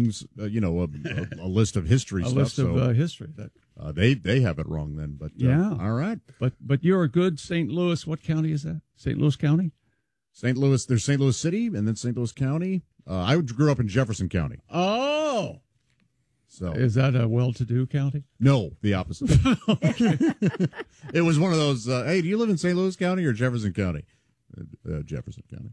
list of history a stuff. list of history. They have it wrong then, but yeah, all right. But you're a good St. Louis. What county is that? St. Louis County. St. Louis. There's St. Louis City, and then St. Louis County. I grew up in Jefferson County. Oh, so is that a well-to-do county? No, the opposite. It was one of those. Hey, do you live in St. Louis County or Jefferson County? Jefferson County.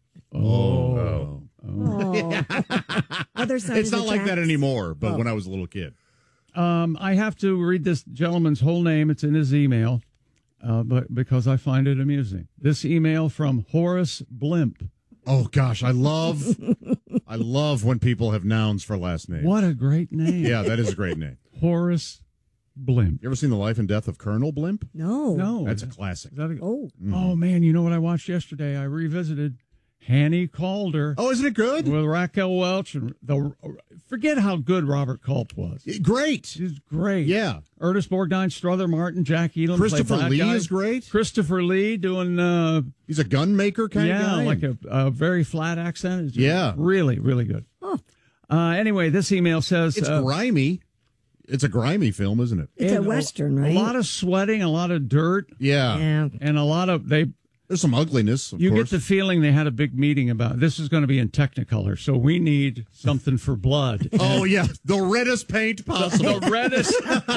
Other side it's of not the like that tracks. anymore, but when I was a little kid. I have to read this gentleman's whole name. It's in his email, but because I find it amusing. This email from Horace Blimp. Oh gosh, I love when people have nouns for last names. What a great name! Yeah, that is a great name. Horace Blimp. You ever seen The Life and Death of Colonel Blimp? No. That's a classic. Oh man, you know what I watched yesterday? I revisited Hanny Calder. Oh, isn't it good? With Raquel Welch and forget how good Robert Culp was. Great. He's great. Yeah. Ernest Borgnine, Strother Martin, Jack Elam. Christopher Lee is great. Christopher Lee doing. He's a gun maker kind of guy. Yeah, like a very flat accent. It's yeah. Really, really good. Anyway, this email says it's grimy. It's a grimy film, isn't it? It's a Western, right? A lot of sweating, a lot of dirt. Yeah. And a lot of There's some ugliness, of You course. get the feeling they had a big meeting about this is going to be in Technicolor, so we need something for blood. Oh, yeah. The reddest paint possible. The reddest.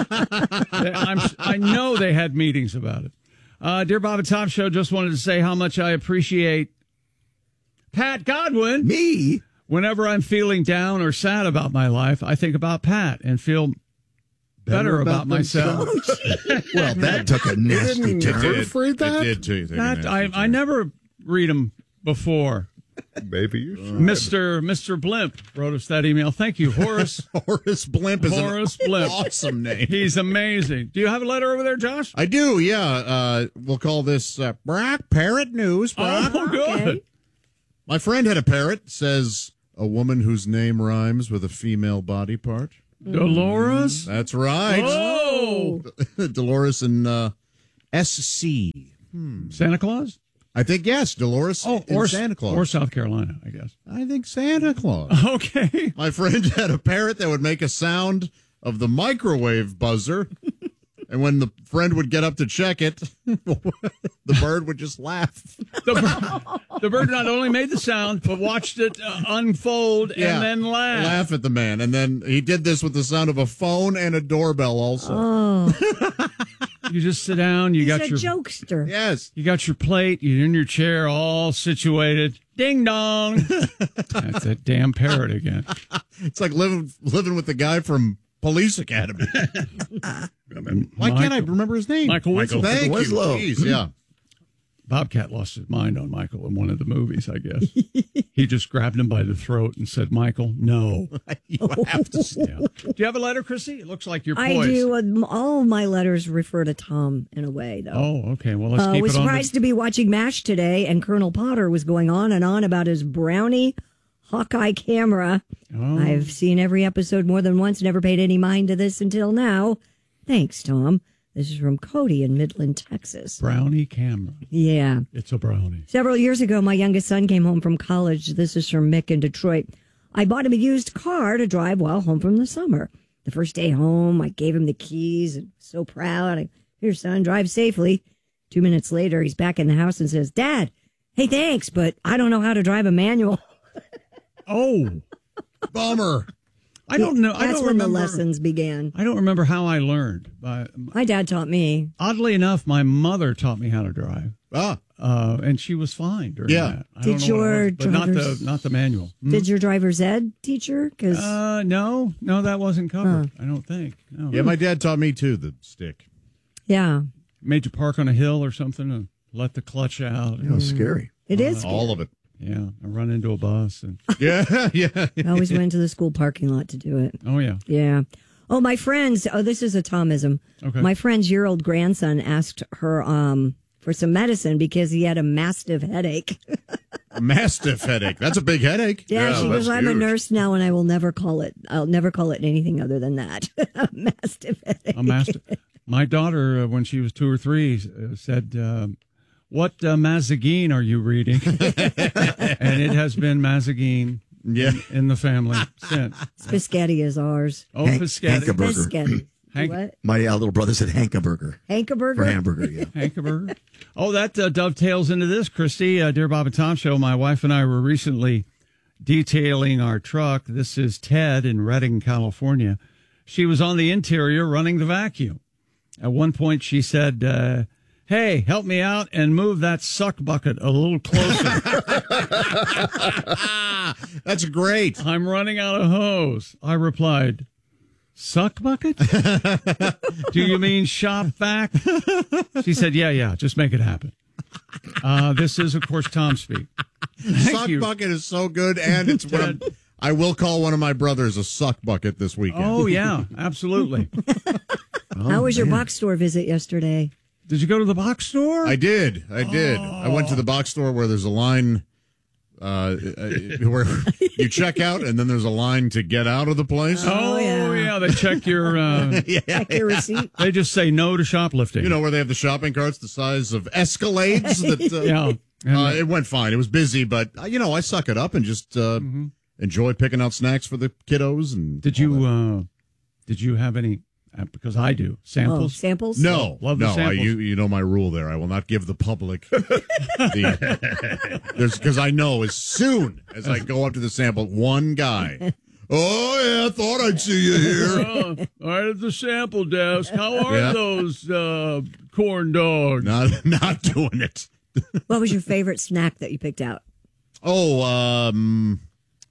I know they had meetings about it. Dear Bob and Tom Show, just wanted to say how much I appreciate Pat Godwin. Me? Whenever I'm feeling down or sad about my life, I think about Pat and feel better about myself. Well, that took a nasty turn. It did too. I never read them before. Maybe you should. Mr. Blimp wrote us that email. Thank you, Horace. Horace Blimp is Horace an Blimp. awesome name. He's amazing. Do you have a letter over there, Josh? I do, yeah. We'll call this Brock Parrot News. Brock. Oh, good. Okay. My friend had a parrot, says a woman whose name rhymes with a female body part. Dolores? That's right. Oh! Dolores and SC. Santa Claus? I think, yes, Dolores or Santa Claus. Or South Carolina, I guess. I think Santa Claus. Okay. My friend had a parrot that would make a sound of the microwave buzzer. And when the friend would get up to check it, the bird would just laugh. The bird not only made the sound, but watched it unfold and then laugh. Laugh at the man. And then he did this with the sound of a phone and a doorbell also. Oh. You just sit down. He's a jokester. Yes. You got your plate. You're in your chair, all situated. Ding dong. That's that damn parrot again. It's like living with the guy from Police Academy. Why can't I remember his name? Michael Winslow. Thank you. Winslow. Jeez, yeah. Bobcat lost his mind on Michael in one of the movies, I guess. He just grabbed him by the throat and said, Michael, no. You have to see. Yeah. Do you have a letter, Chrissy? It looks like you're I poised. do. All of my letters refer to Tom in a way, though. Oh, okay. Well, let's keep I it was on. surprised to be watching MASH today, and Colonel Potter was going on and on about his Brownie Hawkeye camera. Oh. I've seen every episode more than once, never paid any mind to this until now. Thanks, Tom. This is from Cody in Midland, Texas. Brownie camera. Yeah. It's a brownie. Several years ago, my youngest son came home from college. This is from Mick in Detroit. I bought him a used car to drive while home from the summer. The first day home, I gave him the keys and so proud. Here, son, drive safely. 2 minutes later, he's back in the house and says, Dad, hey, thanks, but I don't know how to drive a manual. Oh, bummer. I don't know. That's when the lessons began. I don't remember how I learned. My dad taught me. Oddly enough, my mother taught me how to drive. And she was fine during that. I Did don't know what your it was, but not the manual. Did your driver's ed teacher? No, that wasn't covered. I don't think. No. Yeah, my dad taught me too, the stick. Yeah. Made you park on a hill or something and let the clutch out. It was scary. It is scary. All of it. Yeah, I run into a bus. And yeah. I always went to the school parking lot to do it. Oh, yeah. Yeah. Oh, my friends. Oh, this is a Tomism. Okay. My friend's year-old grandson asked her for some medicine because he had a mastiff headache. A mastiff headache. That's a big headache. Yeah, she goes, I'm a huge. nurse now, and I'll never call it anything other than that. A mastiff headache. A mastiff. My daughter, when she was 2 or 3, said, what Mazagine are you reading? And it has been Mazagine in the family since. Piscati is ours. Oh, Piscati. Hankaburger. Piscati. What? My little brother said Hankaburger. Hankaburger? For hamburger, yeah. Hankaburger. Oh, that dovetails into this, Christy. Dear Bob and Tom Show, my wife and I were recently detailing our truck. This is Ted in Redding, California. She was on the interior running the vacuum. At one point, she said, hey, help me out and move that suck bucket a little closer. That's great. I'm running out of hose. I replied, suck bucket? Do you mean shop vac? She said, yeah, just make it happen. This is, of course, Tom speak. Suck bucket is so good, and it's what I will call one of my brothers a suck bucket this weekend. Oh, yeah, absolutely. How was your box store visit yesterday? Did you go to the box store? I did. I went to the box store where there's a line where you check out, and then there's a line to get out of the place. Oh, yeah. They check your check your receipt. They just say no to shoplifting. You know, where they have the shopping carts the size of Escalades. That, it went fine. It was busy, but I suck it up and just enjoy picking out snacks for the kiddos. And did you have any? Because I do. Samples? Oh, samples? No. Love the samples. You know my rule there. I will not give the public because I know as soon as I go up to the sample, one guy, oh, yeah, I thought I'd see you here. Right at the sample desk. How are those corn dogs? Not doing it. What was your favorite snack that you picked out? Oh,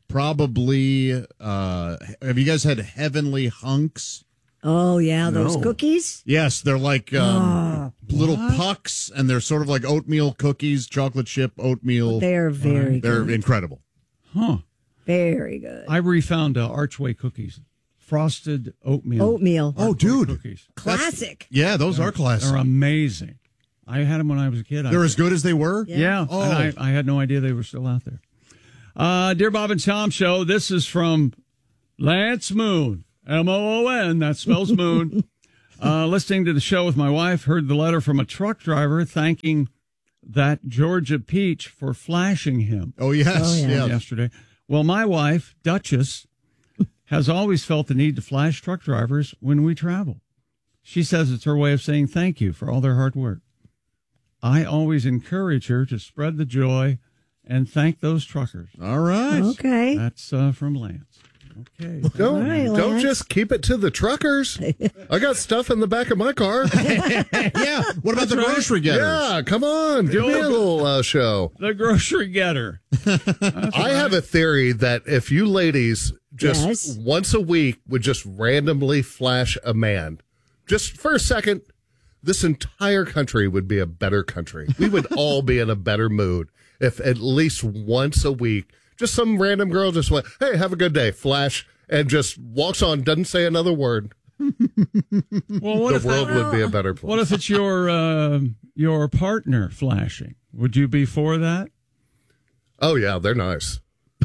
probably, have you guys had Heavenly Hunks? Oh, yeah, those cookies? Yes, they're like little pucks, and they're sort of like oatmeal cookies, chocolate chip oatmeal. They're very They're incredible. Huh. Very good. I refound Archway cookies. Frosted oatmeal. Oh, dude. Cookies. Classic. Yeah, those are classic. They're amazing. I had them when I was a kid. They're as good as they were? Yeah. Oh. And I had no idea they were still out there. Dear Bob and Tom Show, this is from Lance Moon. Moon, that spells moon. Listening to the show with my wife, heard the letter from a truck driver thanking that Georgia Peach for flashing him. Oh, yes. Yesterday. Well, my wife, Duchess, has always felt the need to flash truck drivers when we travel. She says it's her way of saying thank you for all their hard work. I always encourage her to spread the joy and thank those truckers. All right. Okay. That's from Lance. Okay. Don't just keep it to the truckers. I got stuff in the back of my car. Yeah. What about the grocery getters? Yeah, come on. Give me a little show. The grocery getter. I have a theory that if you ladies just once a week would just randomly flash a man, just for a second, this entire country would be a better country. We would all be in a better mood if at least once a week, just some random girl just went, hey, have a good day, flash, and just walks on, doesn't say another word. Well, what the if world would be a better place. What if it's your partner flashing? Would you be for that? Oh, yeah, they're nice.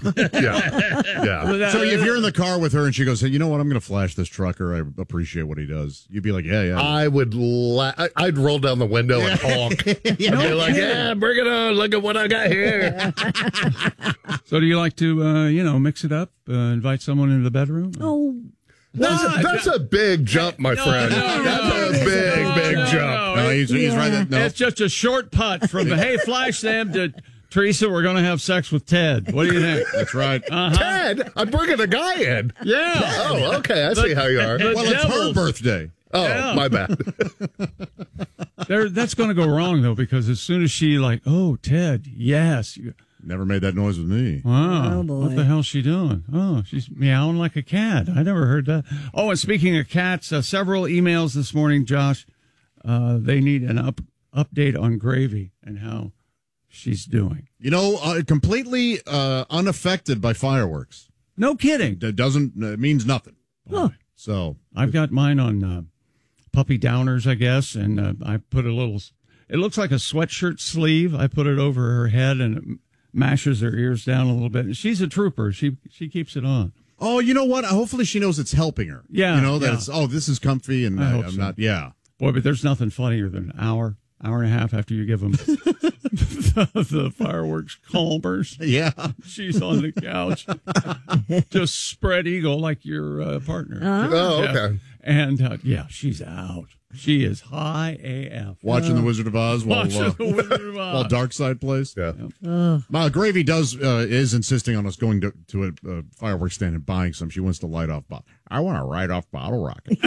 Yeah. So if you're in the car with her and she goes, hey, you know what? I'm going to flash this trucker. I appreciate what he does. You'd be like, yeah. I would. I'd roll down the window and honk. I'd be like, yeah, bring it on. Look at what I got here. So do you like to, mix it up? Invite someone into the bedroom? Oh. That's a big jump, my friend. That's a big jump. No, he's right. No. It's just a short putt from hey, flash them to Teresa, we're going to have sex with Ted. What do you think? That's right. Ted? I'm bringing a guy in. Yeah. Oh, okay. I see how you are. Well, it's her birthday. Oh, my bad. That's going to go wrong, though, because as soon as she oh, Ted, yes. Never made that noise with me. Wow. Oh, boy. What the hell's she doing? Oh, she's meowing like a cat. I never heard that. Oh, and speaking of cats, several emails this morning, Josh. They need an update on Gravy and how she's doing. Completely unaffected by fireworks. No kidding. It means nothing. Huh. So I've got mine on puppy downers, I guess, and I put a little. It looks like a sweatshirt sleeve. I put it over her head and it mashes her ears down a little bit. And she's a trooper. She keeps it on. Oh, you know what? Hopefully she knows it's helping her. Yeah. It's this is comfy and I'm not. Yeah. Boy, but there's nothing funnier than an hour and a half after you give them the fireworks calmers. Yeah. She's on the couch, just spread eagle like your partner. Oh, okay. And she's out. She is high AF. Watching The Wizard of Oz while Darkseid plays. Yeah. Gravy is insisting on us going to a fireworks stand and buying some. She wants to light off. I want to light off bottle rocket.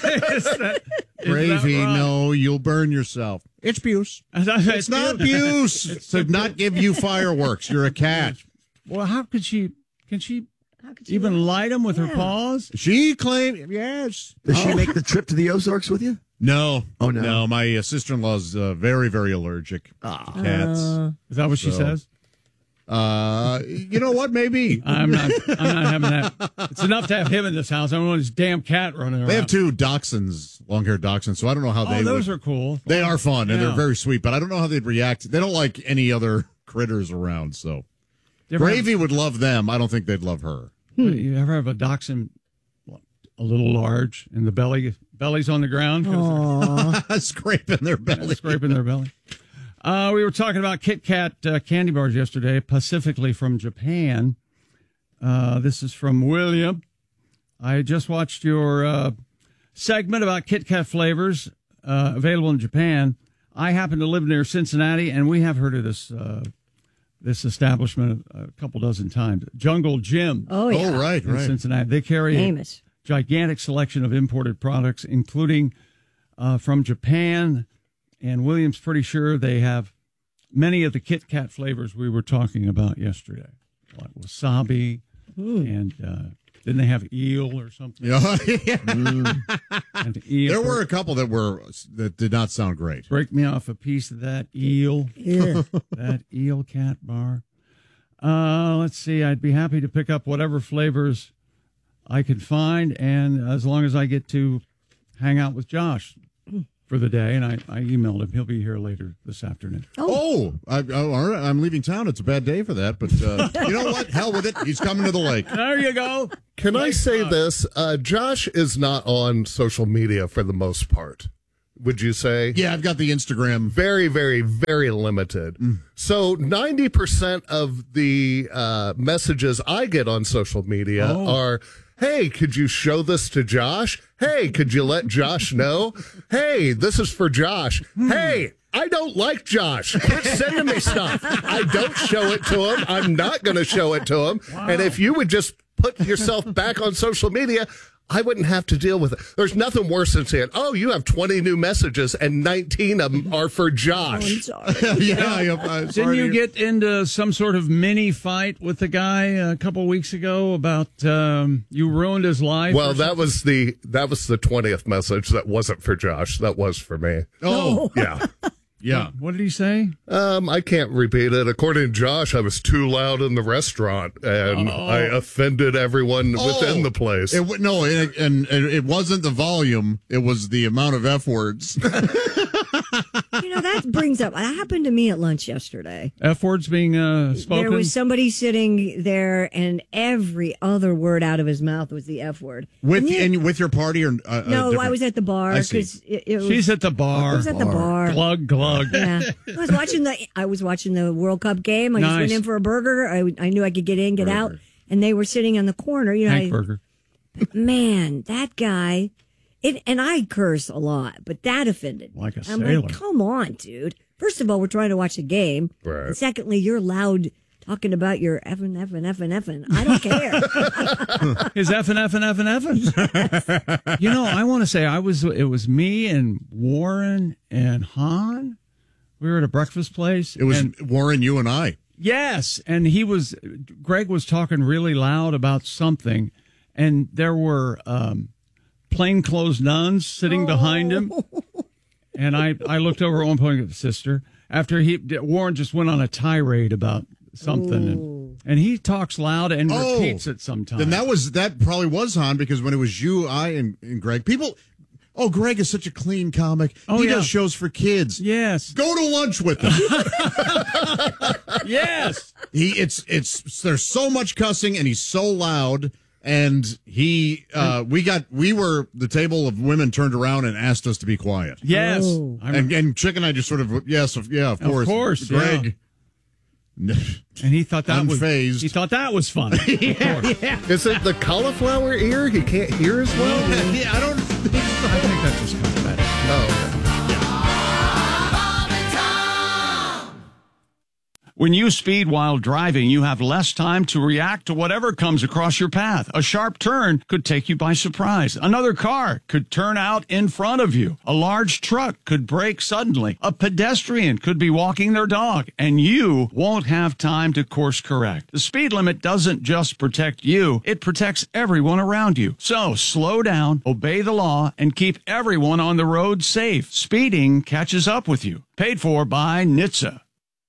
Gravy, no, you'll burn yourself. It's abuse. It's not abuse. It's to not give you fireworks. You're a cat. Well, how could she? Can she even light them with her paws? She claimed, yes. Does she make the trip to the Ozarks with you? No. Oh, no. No, my sister-in-law's very, very allergic to cats. Is that what she says? You know what? Maybe. I'm not having that. It's enough to have him in this house. I don't want this damn cat running around. They have 2 dachshunds, long-haired dachshunds, so I don't know how they those are cool. They are fun, and they're very sweet, but I don't know how they'd react. They don't like any other critters around, so. Gravy would love them. I don't think they'd love her. You ever have a dachshund a little large and the belly's on the ground? Scraping their belly. Scraping their belly. We were talking about Kit Kat candy bars yesterday, specifically from Japan. This is from William. I just watched your segment about Kit Kat flavors available in Japan. I happen to live near Cincinnati, and we have heard of this establishment a couple dozen times. Jungle Jim. Oh, yeah. Oh, right. In Cincinnati. They carry famous. A gigantic selection of imported products, including from Japan. And William's pretty sure they have many of the Kit Kat flavors we were talking about yesterday, like wasabi, And didn't they have eel or something? Yeah. And eel. There were a couple that did not sound great. Break me off a piece of that eel. Yeah. That eel cat bar. Let's see. I'd be happy to pick up whatever flavors I could find, and as long as I get to hang out with Josh for the day, and I emailed him. He'll be here later this afternoon. All right. I'm leaving town. It's a bad day for that, but you know what? Hell with it. He's coming to the lake. There you go. Can I say this? Josh is not on social media for the most part. Would you say? Yeah, I've got the Instagram. Very, very, very limited. So 90% of the messages I get on social media are, hey, could you show this to Josh? Hey, could you let Josh know? Hey, this is for Josh. Hey, I don't like Josh. Quit sending me stuff. I don't show it to him. I'm not going to show it to him. Wow. And if you would just put yourself back on social media, I wouldn't have to deal with it. There's nothing worse than saying, oh, you have 20 new messages and 19 of them are for Josh. Didn't you get into some sort of mini fight with the guy a couple weeks ago about you ruined his life? Well, that was the 20th message that wasn't for Josh. That was for me. Oh. Yeah. Yeah. What did he say? I can't repeat it. According to Josh, I was too loud in the restaurant and I offended everyone within the place. And it wasn't the volume. It was the amount of F words. That brings up, that happened to me at lunch yesterday. F words being spoken? There was somebody sitting there and every other word out of his mouth was the F word. With your party or no, I was at the bar. She's at the bar. I was at the bar. Glug, glug. Yeah. I was watching the World Cup game. I just went in for a burger. I knew I could get in, get out. And they were sitting on the corner. Hank Burger. Man, that guy. And I curse a lot, but that offended me. Like a I'm sailor. like, come on, dude. First of all, we're trying to watch a game. Right. And secondly, you're loud talking about your effing. I don't care. His effing. I want to say it was me and Warren and Han. We were at a breakfast place. It was Warren, you and I. Yes. And Greg was talking really loud about something. And there were plainclothes nuns sitting behind him. And I looked over at one point at the sister after Warren just went on a tirade about something. And he talks loud and repeats it sometimes. Then that probably was Han, because when it was you, I, and Greg, people... Oh, Greg is such a clean comic. He does shows for kids. Yes. Go to lunch with him. Yes. There's so much cussing and he's so loud. And the table of women turned around and asked us to be quiet. Yes. And Chick and I just sort of, of course. Of course. Greg. Yeah. And he thought that unfazed. He thought that was funny. Is it the cauliflower ear? He can't hear as well? Yeah, I don't think so. I think that just comes better. Oh, okay. When you speed while driving, you have less time to react to whatever comes across your path. A sharp turn could take you by surprise. Another car could turn out in front of you. A large truck could brake suddenly. A pedestrian could be walking their dog, and you won't have time to course correct. The speed limit doesn't just protect you, it protects everyone around you. So slow down, obey the law, and keep everyone on the road safe. Speeding catches up with you. Paid for by NHTSA.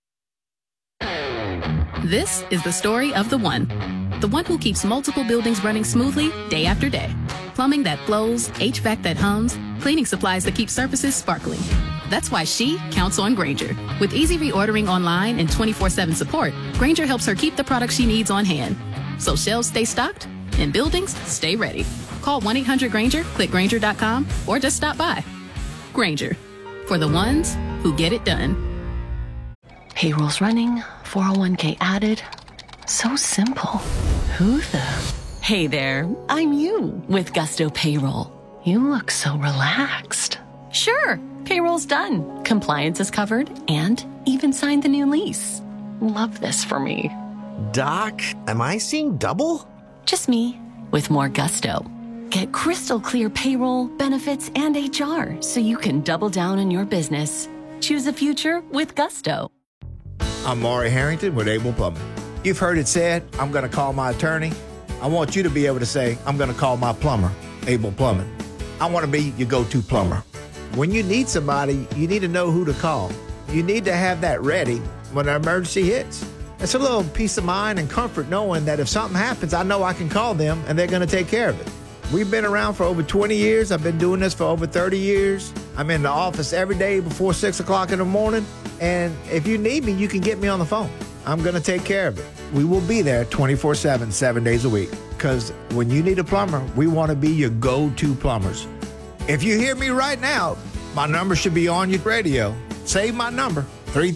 This is the story of the one who keeps multiple buildings running smoothly day after day. Plumbing that flows, HVAC that hums, cleaning supplies that keep surfaces sparkling. That's why she counts on Grainger. With easy reordering online and 24/7 support, Grainger helps her keep the products she needs on hand. So shelves stay stocked and buildings stay ready. Call 1-800-GRAINGER, click Grainger.com, or just stop by. Grainger, for the ones who get it done. Payroll's running, 401k added. So simple. Who the? Hey there, I'm you with Gusto Payroll. You look so relaxed. Sure, payroll's done. Compliance is covered and even signed the new lease. Love this for me. Doc, am I seeing double? Just me with more gusto. Get crystal clear payroll, benefits, and HR so you can double down on your business. Choose a future with Gusto. I'm Maury Harrington with Able Plumbing. You've heard it said, I'm going to call my attorney. I want you to be able to say, I'm going to call my plumber, Able Plumbing. I want to be your go-to plumber. When you need somebody, you need to know who to call. You need to have that ready when an emergency hits. It's a little peace of mind and comfort knowing that if something happens, I know I can call them and they're going to take care of it. We've been around for over 20 years. I've been doing this for over 30 years. I'm in the office every day before 6 o'clock in the morning. And if you need me, you can get me on the phone. I'm going to take care of it. We will be there 24/7, 7 days a week. Because when you need a plumber, we want to be your go-to plumbers. If you hear me right now, my number should be on your radio. Save my number,